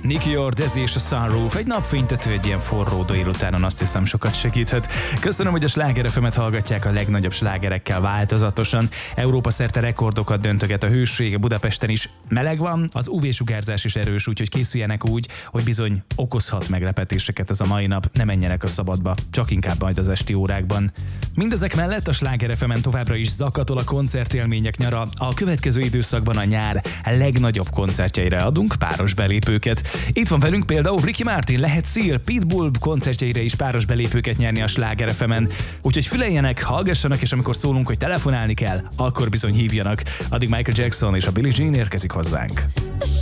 Nicky Ordezi és a Sunroof egy napfénytető egy ilyen forró délutánon, azt hiszem sokat segíthet. Köszönöm, hogy a Sláger FM-et hallgatják a legnagyobb slágerekkel változatosan. Európa szerte rekordokat döntöget a hőség, Budapesten is meleg van, az UV-sugárzás is erős, úgyhogy készüljenek úgy, hogy bizony okozhat meglepetéseket ez a mai nap, ne menjenek a szabadba, csak inkább majd az esti órákban. Mindezek mellett a Sláger FM-en továbbra is zakatol a koncertélmények nyara. A következő időszakban a nyár legnagyobb koncertjeire adunk páros belépőket. Itt van velünk például Ricky Martin, Lehet Seal, Pitbull koncertjeire is páros belépőket nyerni a Sláger FM-en. Úgyhogy füleljenek, hallgassanak, és amikor szólunk, hogy telefonálni kell, akkor bizony hívjanak. Addig Michael Jackson és a Billie Jean érkezik hozzánk.